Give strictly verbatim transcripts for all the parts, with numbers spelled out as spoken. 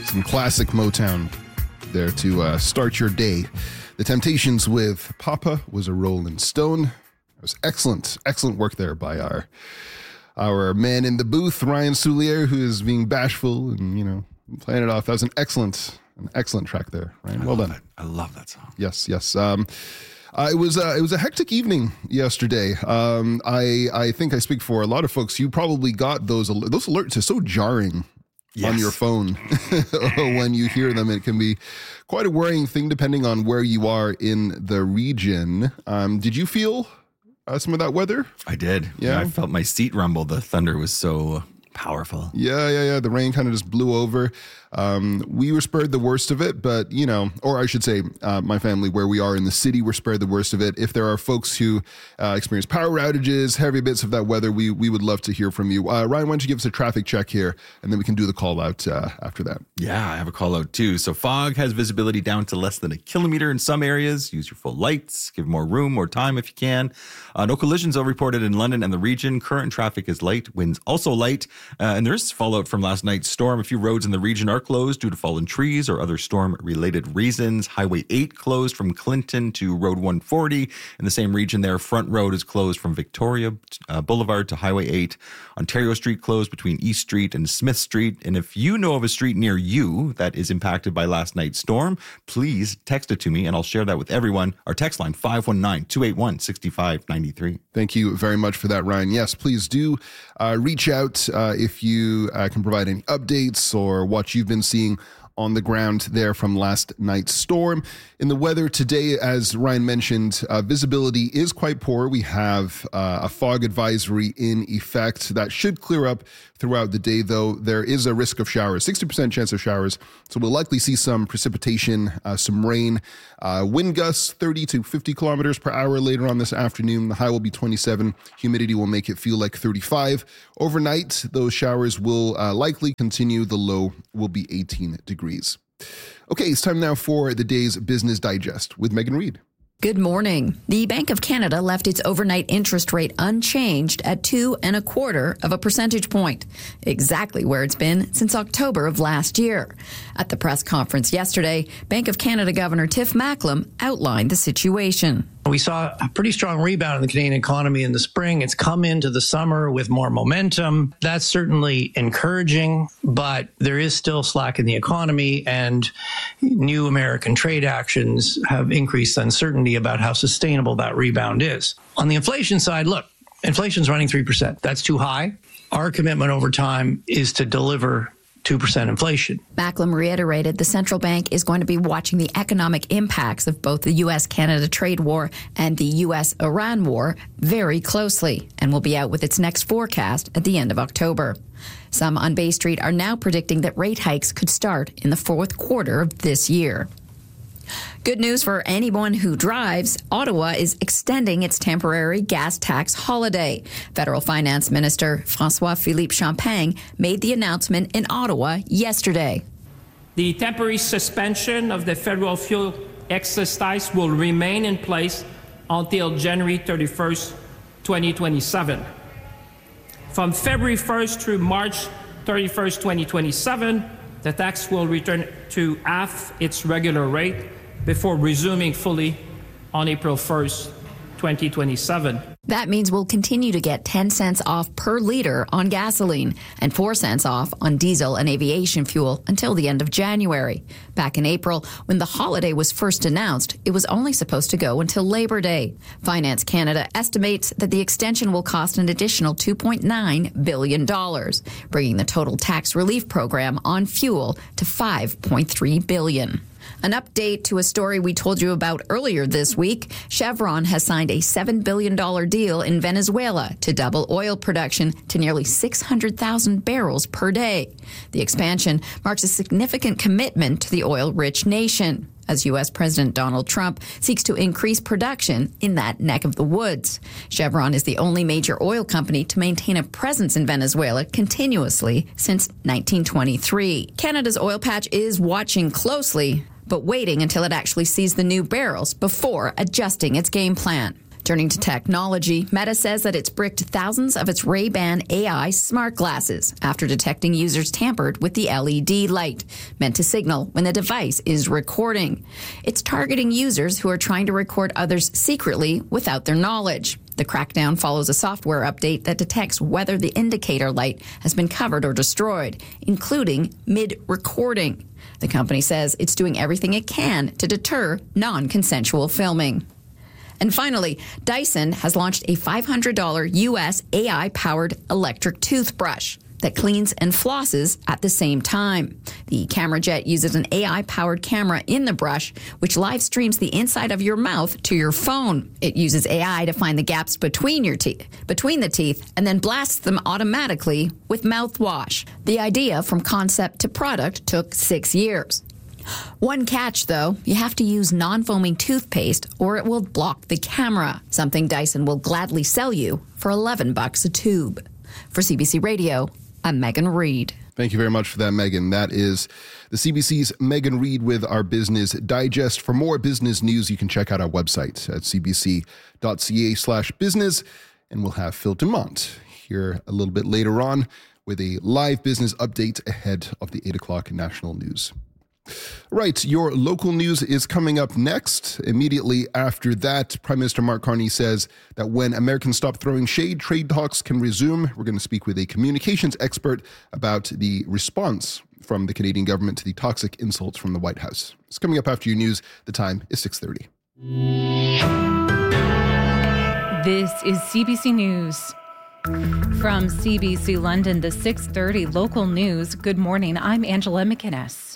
Some classic Motown there to uh, start your day. The Temptations with Papa Was a Rolling Stone. It was excellent, excellent work there by our our man in the booth, Ryan Soulier, who is being bashful and, you know, playing it off. That was an excellent, an excellent track there, Ryan. Well done. It. I love that song. Yes, yes. Um, uh, it was uh, it was a hectic evening yesterday. Um, I I think I speak for a lot of folks. You probably got those al- those alerts are so jarring. Yes. On your phone when you hear them. It can be quite a worrying thing depending on where you are in the region. Um, did you feel uh, some of that weather? I did. Yeah. I felt my seat rumble. The thunder was so powerful. Yeah, yeah, yeah. The rain kind of just blew over. Um, we were spared the worst of it, but, you know, or I should say uh, my family, where we are in the city, we're spared the worst of it. If there are folks who uh, experience power outages, heavy bits of that weather, we we would love to hear from you. Uh, Ryan, why don't you give us a traffic check here, and then we can do the call out uh, after that. Yeah, I have a call out too. So fog has visibility down to less than a kilometer in some areas. Use your full lights, give more room, more time if you can. Uh, no collisions are reported in London and the region. Current traffic is light, winds also light. Uh, and there's fallout from last night's storm. A few roads in the region are closed due to fallen trees or other storm-related reasons. Highway eight closed from Clinton to Road one forty. In the same region there, Front Road is closed from Victoria uh, Boulevard to Highway eight. Ontario Street closed between East Street and Smith Street. And if you know of a street near you that is impacted by last night's storm, please text it to me and I'll share that with everyone. Our text line, five one nine, two eight one, six five nine three. Thank you very much for that, Ryan. Yes, please do uh, reach out uh, if you uh, can provide any updates or what you've been seeing on the ground there from last night's storm. In the weather today, as Ryan mentioned, uh, visibility is quite poor. We have uh, a fog advisory in effect that should clear up throughout the day, though there is a risk of showers, sixty percent chance of showers. So we'll likely see some precipitation, uh, some rain, uh, wind gusts thirty to fifty kilometers per hour later on this afternoon. The high will be twenty-seven. Humidity will make it feel like thirty-five. Overnight, those showers will uh, likely continue. The low will be eighteen degrees. Okay, it's time now for the day's Business Digest with Megan Reid. Good morning. The Bank of Canada left its overnight interest rate unchanged at two and a quarter of a percentage point, exactly where it's been since October of last year. At the press conference yesterday, Bank of Canada Governor Tiff Macklem outlined the situation. We saw a pretty strong rebound in the Canadian economy in the spring. It's come into the summer with more momentum. That's certainly encouraging, but there is still slack in the economy, and new American trade actions have increased uncertainty about how sustainable that rebound is. On the inflation side, look, inflation's running three percent. That's too high. Our commitment over time is to deliver two percent inflation. Macklem reiterated the central bank is going to be watching the economic impacts of both the U S Canada trade war and the U S Iran war very closely and will be out with its next forecast at the end of October. Some on Bay Street are now predicting that rate hikes could start in the fourth quarter of this year. Good news for anyone who drives. Ottawa is extending its temporary gas tax holiday. Federal Finance Minister François-Philippe Champagne made the announcement in Ottawa yesterday. The temporary suspension of the federal fuel excise tax will remain in place until January thirty-first, twenty twenty-seven. From February first through March thirty-first, twenty twenty-seven, the tax will return to half its regular rate before resuming fully on April first, twenty twenty-seven. That means we'll continue to get ten cents off per liter on gasoline and four cents off on diesel and aviation fuel until the end of January. Back in April, when the holiday was first announced, it was only supposed to go until Labor Day. Finance Canada estimates that the extension will cost an additional two point nine billion dollars, bringing the total tax relief program on fuel to five point three billion dollars. An update to a story we told you about earlier this week. Chevron has signed a seven billion dollars deal in Venezuela to double oil production to nearly six hundred thousand barrels per day. The expansion marks a significant commitment to the oil-rich nation, as U S President Donald Trump seeks to increase production in that neck of the woods. Chevron is the only major oil company to maintain a presence in Venezuela continuously since nineteen twenty-three. Canada's oil patch is watching closely, but waiting until it actually sees the new barrels before adjusting its game plan. Turning to technology, Meta says that it's bricked thousands of its Ray-Ban A I smart glasses after detecting users tampered with the L E D light, meant to signal when the device is recording. It's targeting users who are trying to record others secretly without their knowledge. The crackdown follows a software update that detects whether the indicator light has been covered or destroyed, including mid-recording. The company says it's doing everything it can to deter non-consensual filming. And finally, Dyson has launched a five hundred dollars U S A I-powered electric toothbrush that cleans and flosses at the same time. The Camera Jet uses an A I-powered camera in the brush, which live streams the inside of your mouth to your phone. It uses A I to find the gaps between your teeth, between the teeth, and then blasts them automatically with mouthwash. The idea from concept to product took six years. One catch, though, you have to use non-foaming toothpaste or it will block the camera, something Dyson will gladly sell you for eleven bucks a tube. For C B C Radio, I'm Megan Reed. Thank you very much for that, Megan. That is the C B C's Megan Reed with our Business Digest. For more business news, you can check out our website at cbc.ca slash business. And we'll have Phil Dumont here a little bit later on with a live business update ahead of the eight o'clock national news. Right, your local news is coming up next. Immediately after that, Prime Minister Mark Carney says that when Americans stop throwing shade, trade talks can resume. We're going to speak with a communications expert about the response from the Canadian government to the toxic insults from the White House. It's coming up after your news. The time is six thirty. This is C B C News. From C B C London, the six thirty local news. Good morning, I'm Angela McInnes.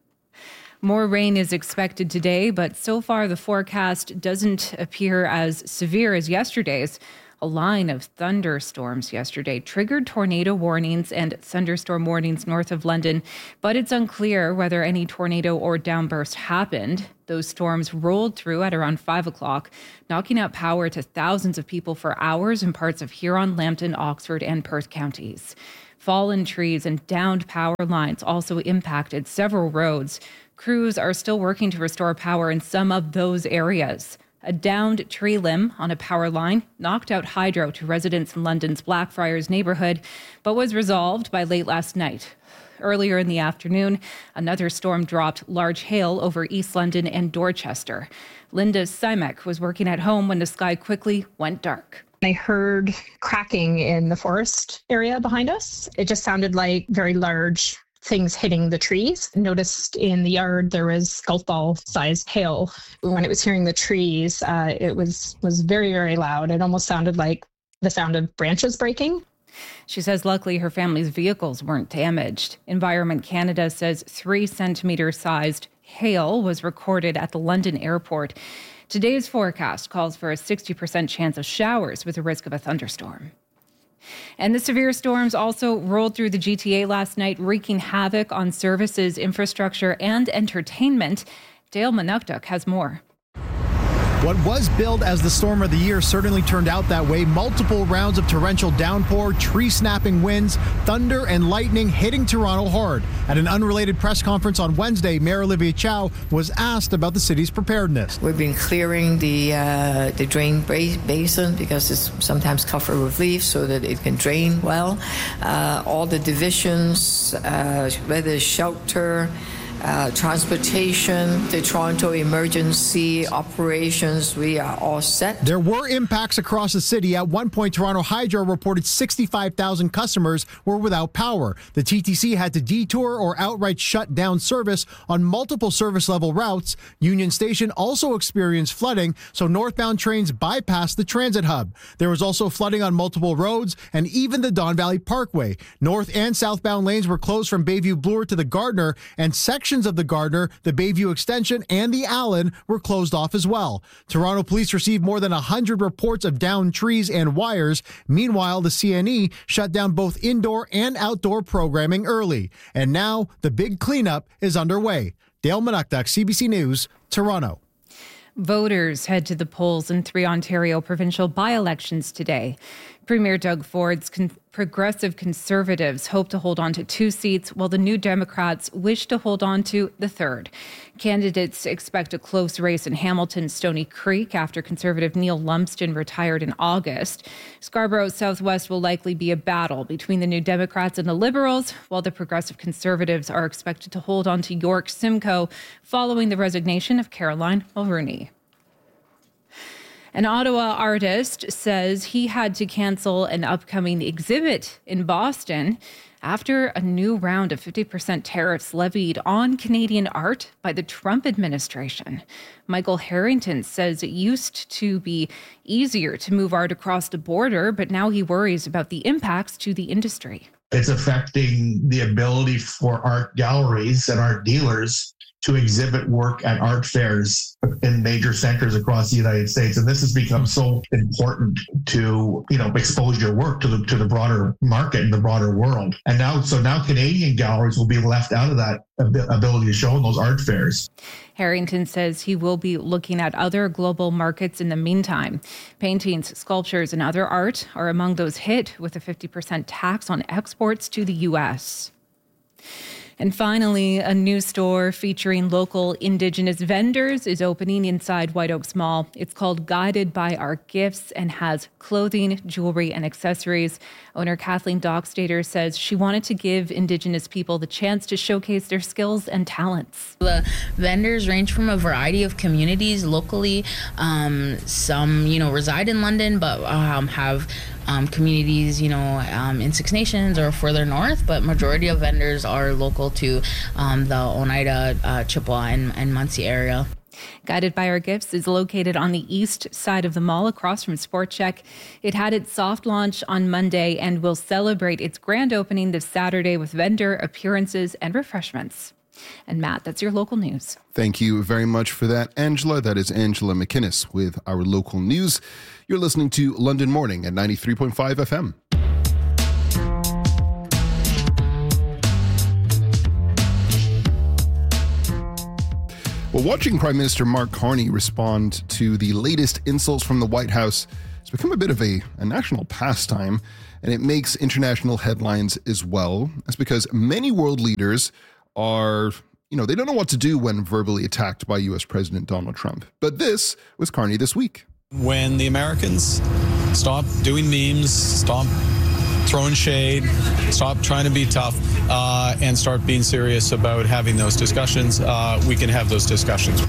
More rain is expected today, but so far the forecast doesn't appear as severe as yesterday's. A line of thunderstorms yesterday triggered tornado warnings and thunderstorm warnings north of London, but it's unclear whether any tornado or downburst happened. Those storms rolled through at around five o'clock, knocking out power to thousands of people for hours in parts of Huron, Lambton, Oxford, and Perth counties. Fallen trees and downed power lines also impacted several roads. Crews are still working to restore power in some of those areas. A downed tree limb on a power line knocked out hydro to residents in London's Blackfriars neighborhood, but was resolved by late last night. Earlier in the afternoon, another storm dropped large hail over East London and Dorchester. Linda Simek was working at home when the sky quickly went dark. I heard cracking in the forest area behind us. It just sounded like very large things hitting the trees. Noticed in the yard there was golf ball sized hail. When it was hearing the trees, uh, it was was very, very loud. It almost sounded like the sound of branches breaking. She says luckily her family's vehicles weren't damaged. Environment Canada says three centimeter sized hail was recorded at the London airport. Today's forecast calls for a sixty percent chance of showers with the risk of a thunderstorm. And the severe storms also rolled through the G T A last night, wreaking havoc on services, infrastructure, and entertainment. Dale Manuktuk has more. What was billed as the storm of the year certainly turned out that way. Multiple rounds of torrential downpour, tree-snapping winds, thunder and lightning hitting Toronto hard. At an unrelated press conference on Wednesday, Mayor Olivia Chow was asked about the city's preparedness. We've been clearing the uh, the drain basin because it's sometimes covered with leaves so that it can drain well. Uh, all the divisions, uh, whether shelter, Uh, transportation, the Toronto emergency operations, we are all set. There were impacts across the city. At one point, Toronto Hydro reported sixty-five thousand customers were without power. The T T C had to detour or outright shut down service on multiple service level routes. Union Station also experienced flooding, so northbound trains bypassed the transit hub. There was also flooding on multiple roads and even the Don Valley Parkway. North and southbound lanes were closed from Bayview Bloor to the Gardner, and sections of the Gardner, the Bayview Extension, and the Allen were closed off as well. Toronto police received more than one hundred reports of downed trees and wires. Meanwhile, the C N E shut down both indoor and outdoor programming early. And now the big cleanup is underway. Dale Manuktuk, C B C News, Toronto. Voters head to the polls in three Ontario provincial by-elections today. Premier Doug Ford's con- Progressive Conservatives hope to hold on to two seats, while the New Democrats wish to hold on to the third. Candidates expect a close race in Hamilton, Stony Creek after Conservative Neil Lumsden retired in August. Scarborough Southwest will likely be a battle between the New Democrats and the Liberals, while the Progressive Conservatives are expected to hold on to York Simcoe following the resignation of Caroline Mulroney. An Ottawa artist says he had to cancel an upcoming exhibit in Boston after a new round of fifty percent tariffs levied on Canadian art by the Trump administration. Michael Harrington says it used to be easier to move art across the border, but now he worries about the impacts to the industry. It's affecting the ability for art galleries and art dealers to exhibit work at art fairs in major centers across the United States. And this has become so important to, you know, expose your work to the to the broader market and the broader world. And now, so now Canadian galleries will be left out of that ability to show in those art fairs. Harrington says he will be looking at other global markets in the meantime. Paintings, sculptures, and other art are among those hit with a fifty percent tax on exports to the U S. And finally, a new store featuring local Indigenous vendors is opening inside White Oaks Mall. It's called Guided by Our Gifts and has clothing, jewelry, and accessories. Owner Kathleen Dockstader says she wanted to give Indigenous people the chance to showcase their skills and talents. The vendors range from a variety of communities locally. Um, some, you know, reside in London, but um, have Um, communities, you know, um, in Six Nations or further north, but majority of vendors are local to um, the Oneida, uh, Chippewa, and, and Muncie area. Guided by Our Gifts is located on the east side of the mall across from Sport Check. It had its soft launch on Monday and will celebrate its grand opening this Saturday with vendor appearances and refreshments. And Matt, that's your local news. Thank you very much for that, Angela. That is Angela McInnes with our local news. You're listening to London Morning at ninety-three point five F M. Well, watching Prime Minister Mark Carney respond to the latest insults from the White House has become a bit of a, a national pastime, and it makes international headlines as well. That's because many world leaders are, you know, they don't know what to do when verbally attacked by U S President Donald Trump. But this was Carney this week. When the Americans stop doing memes, stop throwing shade, stop trying to be tough, uh, and start being serious about having those discussions, uh, we can have those discussions.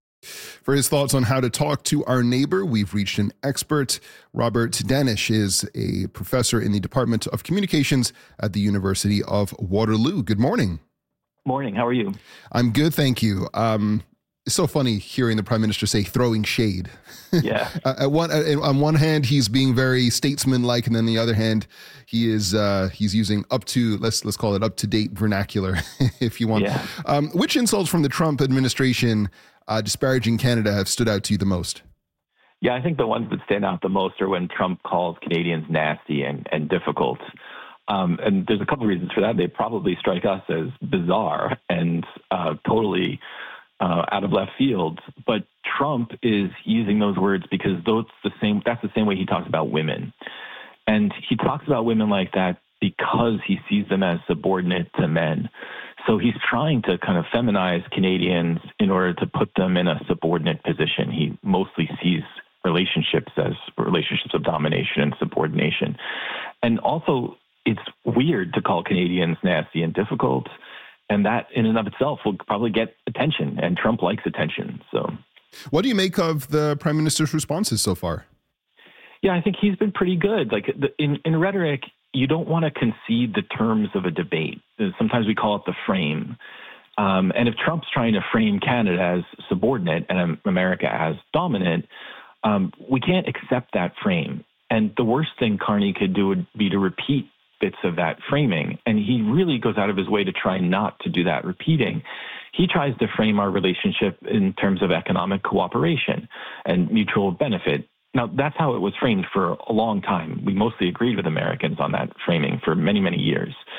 For his thoughts on how to talk to our neighbor, we've reached an expert. Robert Danish is a professor in the Department of Communications at the University of Waterloo. Good morning. Morning. How are you? I'm good, thank you. Um, it's so funny hearing the Prime Minister say throwing shade. Yeah. uh, at one, uh, on one hand, he's being very statesman-like, and then the other hand, he is uh, he's using up to let's let's call it up to date vernacular, if you want. Yeah. Um, which insults from the Trump administration uh, disparaging Canada have stood out to you the most? Yeah, I think the ones that stand out the most are when Trump calls Canadians nasty and, and difficult. Um, and there's a couple of reasons for that. They probably strike us as bizarre and uh, totally uh, out of left field. But Trump is using those words because those the same. That's the same way he talks about women, and he talks about women like that because he sees them as subordinate to men. So he's trying to kind of feminize Canadians in order to put them in a subordinate position. He mostly sees relationships as relationships of domination and subordination, and also. It's weird to call Canadians nasty and difficult, and that in and of itself will probably get attention, and Trump likes attention. So, what do you make of the Prime Minister's responses so far? Yeah, I think he's been pretty good. Like in, in rhetoric, you don't want to concede the terms of a debate. Sometimes we call it the frame. Um, and if Trump's trying to frame Canada as subordinate and America as dominant, um, we can't accept that frame. And the worst thing Carney could do would be to repeat bits of that framing. And he really goes out of his way to try not to do that repeating. He tries to frame our relationship in terms of economic cooperation and mutual benefit. Now, that's how it was framed for a long time. We mostly agreed with Americans on that framing for many, many years.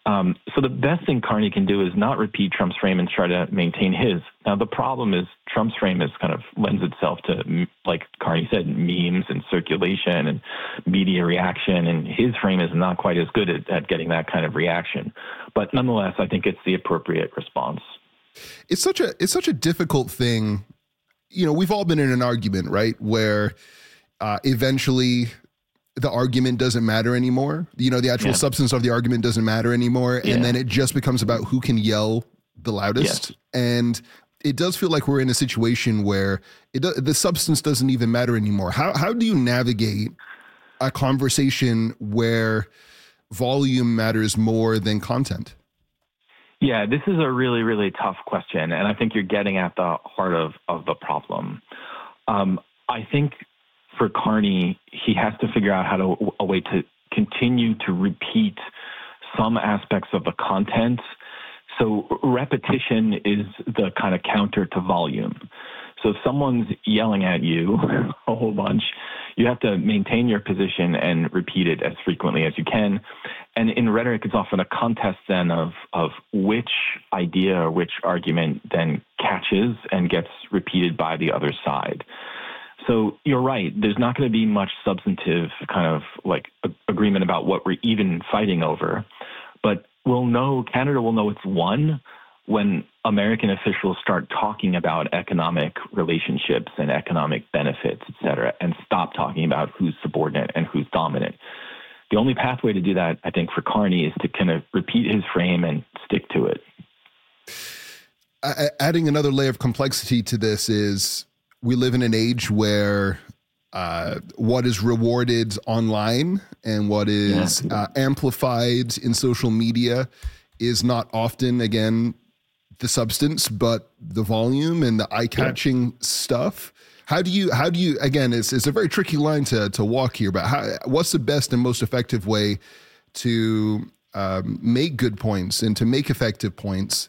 Um, so the best thing Carney can do is not repeat Trump's frame and try to maintain his. Now, the problem is Trump's frame is kind of lends itself to, like Carney said, memes and circulation and media reaction, and his frame is not quite as good at, at getting that kind of reaction. But nonetheless, I think it's the appropriate response. It's such a it's such a difficult thing. You know, we've all been in an argument, right, where uh, eventually the argument doesn't matter anymore. You know, the actual yeah. substance of the argument doesn't matter anymore. Yeah. And then it just becomes about who can yell the loudest. Yes. And it does feel like we're in a situation where it the substance doesn't even matter anymore. How how do you navigate a conversation where volume matters more than content? Yeah, this is a really, really tough question. And I think you're getting at the heart of, of the problem. Um, I think for Carney, he has to figure out how to a way to continue to repeat some aspects of the content. So repetition is the kind of counter to volume. So if someone's yelling at you a whole bunch, you have to maintain your position and repeat it as frequently as you can. And in rhetoric, it's often a contest then of, of which idea or which argument then catches and gets repeated by the other side. So you're right. There's not going to be much substantive kind of like a, agreement about what we're even fighting over. But we'll know, Canada will know it's won when American officials start talking about economic relationships and economic benefits, et cetera, and stop talking about who's subordinate and who's dominant. The only pathway to do that, I think, for Carney is to kind of repeat his frame and stick to it. Uh, adding another layer of complexity to this is we live in an age where uh, what is rewarded online and what is yeah. uh, amplified in social media is not often, again, the substance, but the volume and the eye-catching yeah. stuff. How do you, how do you, again, it's, it's a very tricky line to, to walk here, but how, what's the best and most effective way to um, make good points and to make effective points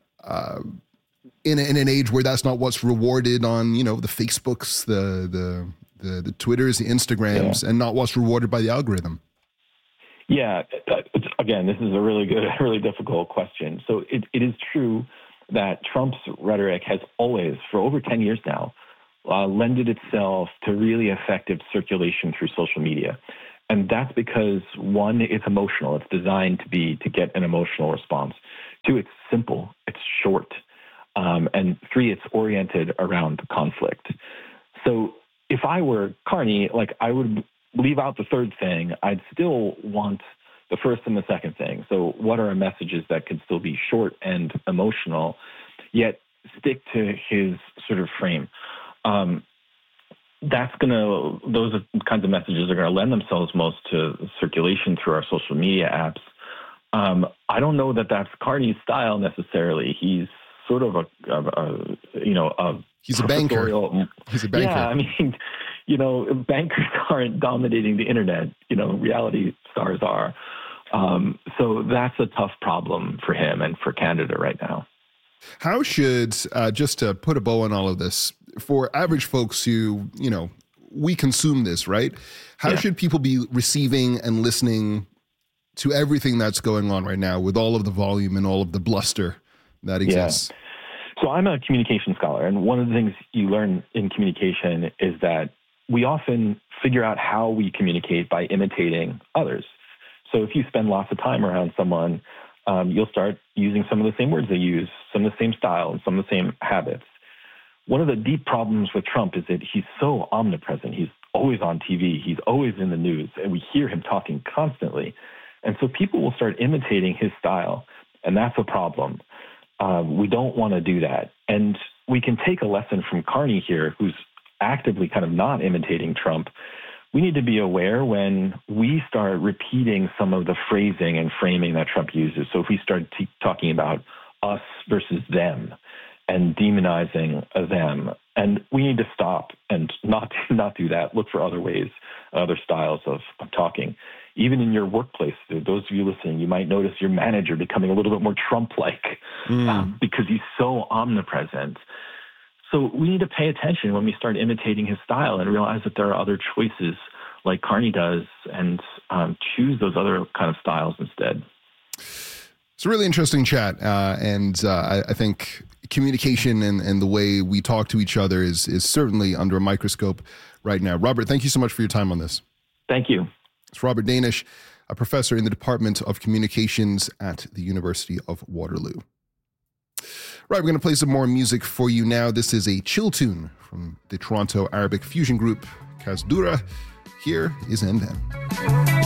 uh, in, a, in an age where that's not what's rewarded on, you know, the Facebooks, the, the, the, the Twitters, the Instagrams, yeah. and not what's rewarded by the algorithm? Yeah, again, this is a really good, really difficult question. So it, it is true that Trump's rhetoric has always, for over ten years now, uh, lended itself to really effective circulation through social media. And that's because, one, it's emotional. It's designed to be, to get an emotional response. Two, it's simple. It's short. Um, and three, it's oriented around conflict. So if I were Carney, like I would leave out the third thing. I'd still want the first and the second thing. So what are messages that could still be short and emotional, yet stick to his sort of frame? Um, that's going to, those kinds of messages are going to lend themselves most to circulation through our social media apps. Um, I don't know that that's Carney's style necessarily. He's sort of a, a, a you know, a he's a banker. He's a banker. Yeah, I mean, you know, bankers aren't dominating the internet. You know, reality stars are. Um, so that's a tough problem for him and for Canada right now. How should, uh, just to put a bow on all of this, for average folks who, you know, we consume this, right? How yeah. should people be receiving and listening to everything that's going on right now with all of the volume and all of the bluster that exists? Yeah. So I'm a communication scholar, and one of the things you learn in communication is that we often figure out how we communicate by imitating others. So if you spend lots of time around someone, um, you'll start using some of the same words they use, some of the same style, and some of the same habits. One of the deep problems with Trump is that he's so omnipresent. He's always on T V. He's always in the news, and we hear him talking constantly. And so people will start imitating his style, and that's a problem. Um, we don't want to do that. And we can take a lesson from Carney here, who's actively kind of not imitating Trump. We need to be aware when we start repeating some of the phrasing and framing that Trump uses. So if we start t- talking about us versus them and demonizing them, and we need to stop and not, not do that. Look for other ways, other styles of, of talking. Even in your workplace, those of you listening, you might notice your manager becoming a little bit more Trump-like mm. um, because he's so omnipresent. So we need to pay attention when we start imitating his style and realize that there are other choices like Carney does, and um, choose those other kind of styles instead. It's a really interesting chat, uh, and uh, I, I think communication and, and the way we talk to each other is is certainly under a microscope right now. Robert, thank you so much for your time on this. Thank you. It's Robert Danish, a professor in the Department of Communications at the University of Waterloo. Right, we're going to play some more music for you now. This is a chill tune from the Toronto Arabic fusion group Kazdura. Here is And Then.